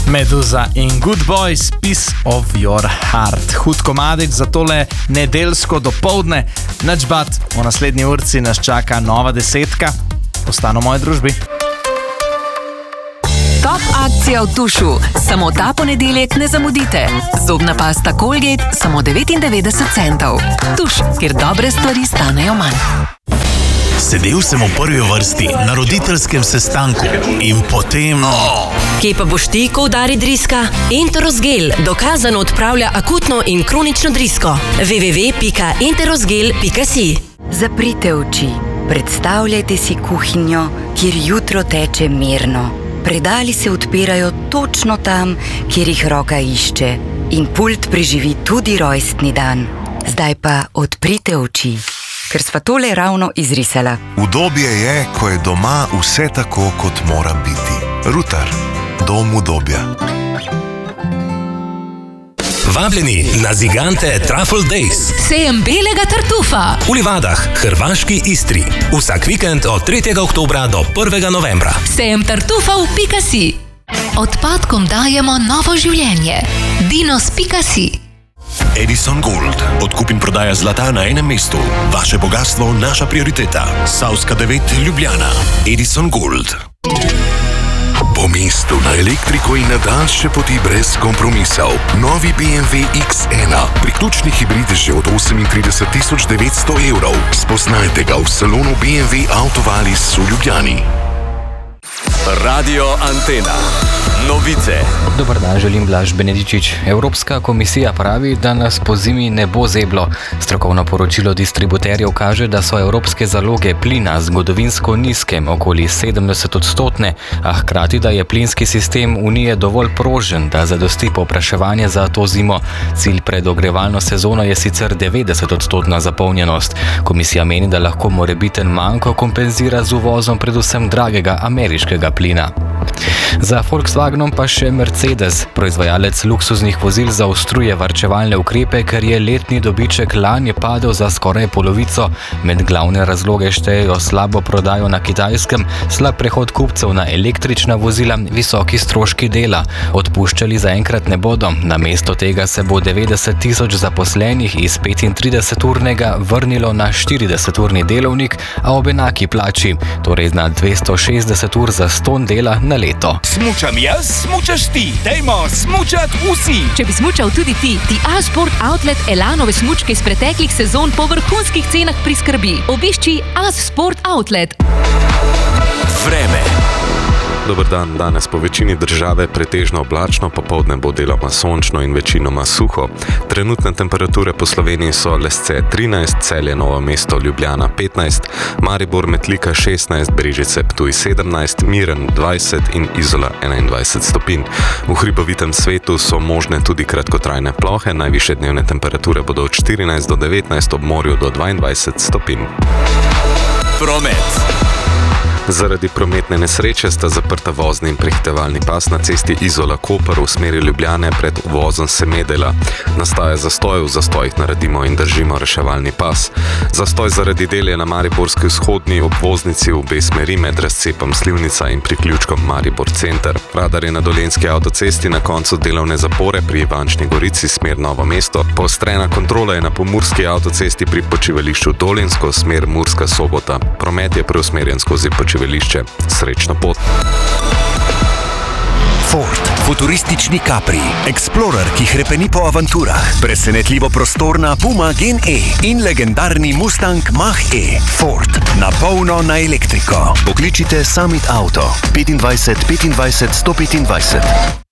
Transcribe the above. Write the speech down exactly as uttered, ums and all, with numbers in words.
Meduza in Good Boys, Piece of Your Heart. Hud komadič za tole nedeljsko dopoldne. Nič bat, v naslednji urci nas čaka nova desetka. Ostano v moji družbi. Top akcija v Tušu. Samo ta ponedeljek ne zamudite. Zobna pasta Colgate samo devetindevetdeset centov. Tuš, kjer dobre stvari stanejo manj. Sedel sem v prvi vrsti na roditeljskem sestanku in potem... Oh. Kje pa boš ti, ko udari driska? Enterosgel dokazano odpravlja akutno in kronično drisko. w w w pika enterosgel pika si. Zaprite oči. Predstavljajte si kuhinjo, kjer jutro teče mirno. Predali se odpirajo točno tam, kjer jih roka išče. In pult preživi tudi rojstni dan. Zdaj pa odprite oči. Ker sva tole ravno izrisala. Udobje je, ko je doma vse tako, kot mora biti. Rutar. Dom udobja. Vabljeni na Zigante Truffle Days. Sejem belega tartufa. V Livadah, hrvaški Istri. Vsak vikend od tretjega oktobra do prvega novembra. Sejem tartufov pika si. Odpadkom dajemo novo življenje. Dinos pika si. Edison Gold. Odkup in prodaja zlata na enem mestu. Vaše bogatstvo, naša prioriteta. Savska devet, Ljubljana. Edison Gold. Po mestu na elektriko in na daljše poti brez kompromisov. Novi B M W X ena. Priključni hibrid že od osemintrideset tisoč devetsto evrov. Spoznajte ga v salonu B M W Autovalis v Ljubljani. Radio Antena. Novice. Dobar dan, želim Blaž Benedičič. Evropska komisija pravi, da nas po zimi ne bo zeblo. Strokovno poročilo distributerjev kaže, da so evropske zaloge plina zgodovinsko nizke, okoli sedemdeset odstotne, a hkrati, da je plinski sistem Unije dovolj prožen, da zadosti povpraševanje za to zimo. Cilj pred ogrevalno sezono je sicer devetdeset odstotna zapolnjenost. Komisija meni, da lahko morebiten manko kompenzira z uvozom predvsem dragega ameriškega plina. Za Volkswagenom pa še Mercedes. Proizvajalec luksuznih vozil zaostruje varčevalne ukrepe, ker je letni dobiček lani padel za skoraj polovico. Med glavne razloge štejejo slabo prodajo na Kitajskem, slab prehod kupcev na električna vozila, visoki stroški dela. Odpuščali zaenkrat ne bodo. Namesto tega se bo devetdeset tisoč zaposlenih iz petintrideseturnega vrnilo na štirideseturni delovnik, a ob enaki plači, torej na dvesto šestdeset ur za ston dela na leto. Smučam jaz, smučaš ti. Dajmo smučat vsi. Če bi smučal tudi ti, ti A-Sport Outlet Elanove smučke iz preteklih sezon po vrhunskih cenah priskrbi. Obišči A-Sport Outlet. Vreme. Dober dan, danes po večini države pretežno oblačno, popoldne bo deloma sončno in večinoma suho. Trenutne temperature po Sloveniji so Lesce trinajst, Celje, Novo mesto, Ljubljana petnajst, Maribor, Metlika šestnajst, Brežice, Ptuj sedemnajst, Miren dvajset in Izola enaindvajset stopinj. V hribovitem svetu so možne tudi kratkotrajne plohe, najvišje dnevne temperature bodo od štirinajst do devetnajst, ob morju do dvaindvajset stopinj. Promet. Zaradi prometne nesreče sta zaprta vozni in prehitevalni pas na cesti Izola-Koper v smeri Ljubljane pred uvozom Semedela. Nastaja zastoj, v zastojih naredimo in držimo reševalni pas. Zastoj zaradi del je na mariborski vzhodni obvoznici v obe smeri med razcepom Slivnica in priključkom Maribor center. Radar je na dolenjski avtocesti na koncu delovne zapore pri Ivančni Gorici smer Novo mesto. Poostrena kontrola je na pomurski avtocesti pri počivališču Dolenjsko smer Murska Sobota. Promet je preusmerjen skozi počivališče. Srečno pot. Ford. Futuristični Capri. Explorer, ki hrepeni po avanturah. Presenetljivo prostorna Puma Gen E in legendarni Mustang Mach-E. Ford. Na polno na elektriko. Pokličite Summit Auto. petindvajset petindvajset sto petindvajset.